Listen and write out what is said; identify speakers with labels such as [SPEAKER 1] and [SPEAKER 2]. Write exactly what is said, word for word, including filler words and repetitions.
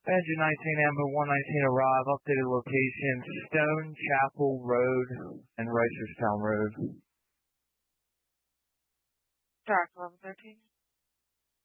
[SPEAKER 1] Engine nineteen, Amber one nineteen arrive, updated location, Stone Chapel Road and Reisterstown Road.
[SPEAKER 2] Dark eleven thirteen.